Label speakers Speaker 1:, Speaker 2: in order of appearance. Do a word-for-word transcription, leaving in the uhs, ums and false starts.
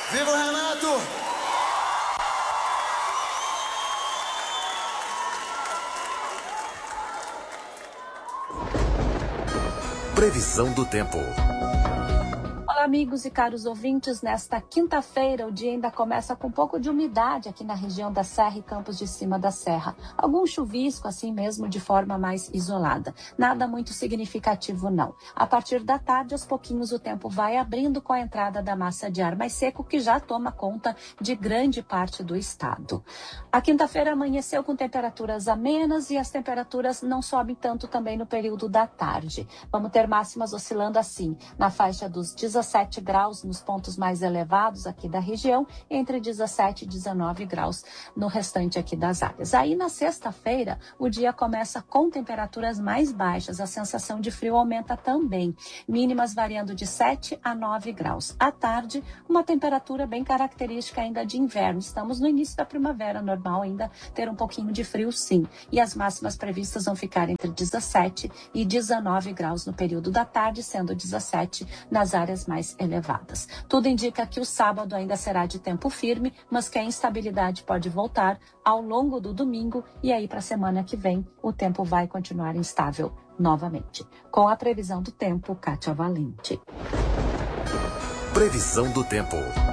Speaker 1: Viva o Renato!
Speaker 2: Previsão do tempo.
Speaker 3: Olá, amigos e caros ouvintes. Nesta quinta-feira, o dia ainda começa com um pouco de umidade aqui na região da Serra e Campos de Cima da Serra. Algum chuvisco, assim mesmo, de forma mais isolada. Nada muito significativo, não. A partir da tarde, aos pouquinhos, o tempo vai abrindo com a entrada da massa de ar mais seco, que já toma conta de grande parte do estado. A quinta-feira amanheceu com temperaturas amenas e as temperaturas não sobem tanto também no período da tarde. Vamos ter máximas oscilando assim, na faixa dos dezessete graus nos pontos mais elevados aqui da região, entre dezessete e dezenove graus no restante aqui das áreas. Aí na sexta-feira, o dia começa com temperaturas mais baixas, a sensação de frio aumenta também, mínimas variando de sete a nove graus. À tarde, uma temperatura bem característica ainda de inverno. Estamos no início da primavera, normal ainda ter um pouquinho de frio sim. E as máximas previstas vão ficar entre dezessete e dezenove graus no período da tarde, sendo dezessete nas áreas mais elevadas. Tudo indica que o sábado ainda será de tempo firme, mas que a instabilidade pode voltar ao longo do domingo e aí para a semana que vem o tempo vai continuar instável novamente. Com a previsão do tempo, Kátia Valente.
Speaker 2: Previsão do tempo.